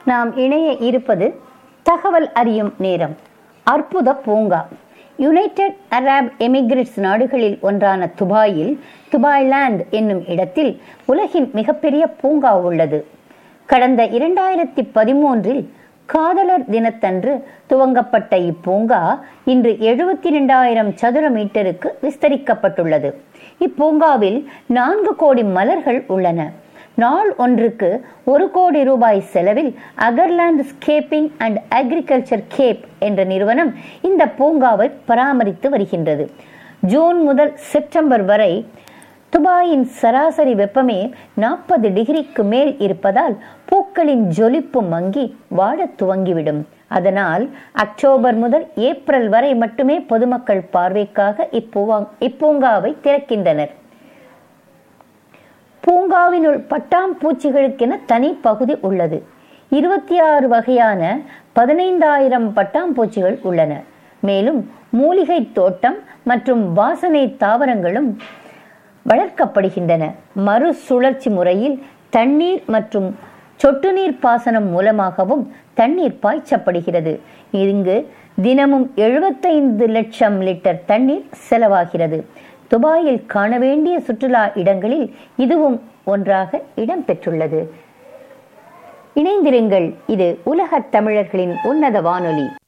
நாம் இணைய இருப்பது தகவல் அறியும் நேரம். அற்புத பூங்கா. யுனைடெட் அரப் எமிரேட்ஸ் நாடுகளில் ஒன்றான துபாயில் துபாய்லாந்து என்னும் இடத்தில் உலகின் மிகப்பெரிய பூங்கா உள்ளது. கடந்த 2013 காதலர் தினத்தன்று துவங்கப்பட்ட இப்பூங்கா இன்று 72,000 சதுர மீட்டருக்கு விஸ்தரிக்கப்பட்டுள்ளது. இப்பூங்காவில் 4 கோடி மலர்கள் உள்ளன. நாள் ஒன்றுக்கு 1 கோடி ரூபாய் செலவில் அகர்லாந்து ஸ்கேப்பிங் அண்ட் அக்ரிகல்ச்சர் கேப் என்ற நிறுவனம் இந்த பூங்காவை பராமரித்து வருகின்றது. ஜூன் முதல் செப்டம்பர் வரை துபாயின் சராசரி வெப்பமே 40 டிகிரிக்கு மேல் இருப்பதால் பூக்களின் ஜொலிப்பு மங்கி வாடத் துவங்கிவிடும். அதனால் அக்டோபர் முதல் ஏப்ரல் வரை மட்டுமே பொதுமக்கள் பார்வைக்காக இப்பூங்காவை திறக்கின்றனர். பூங்காவினுள் பட்டாம்பூச்சிகளுக்கென தனி பகுதி உள்ளது. 26 வகையான 15,000 பட்டாம்பூச்சிகள் உள்ளன. மேலும் மூலிகை தோட்டம் மற்றும் வாசனை தாவரங்களும் வளர்க்கப்படுகின்றன. மறுசுழற்சி முறையில் தண்ணீர் மற்றும் சொட்டு நீர் பாசனம் மூலமாகவும் தண்ணீர் பாய்ச்சப்படுகிறது. இங்கு தினமும் 75 லட்சம் லிட்டர் தண்ணீர் செலவாகிறது. துபாயில் காண வேண்டிய சுற்றுலா இடங்களில் இதுவும் ஒன்றாக இடம்பெற்றுள்ளது. இணைந்திருங்கள். இது உலகத் தமிழர்களின் உன்னத வானொலி.